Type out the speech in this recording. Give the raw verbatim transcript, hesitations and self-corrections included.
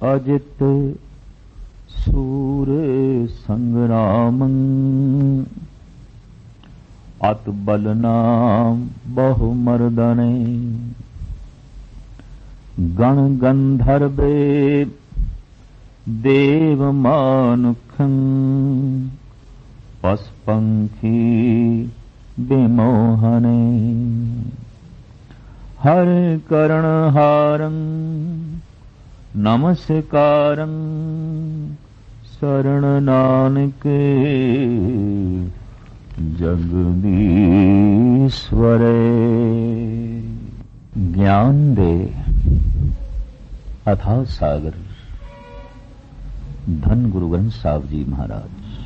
अजित सूर संग्रामं अत बलनाम बहुमर्दने गण गंधर्वे देवमानुखं पशुपंखी विमोहने हर कर्णहारं नमस्कारं शरण नानके जगदीश्वरे। ज्ञान दे अथाह सागर। धन गुरु ग्रंथ साहब जी महाराज।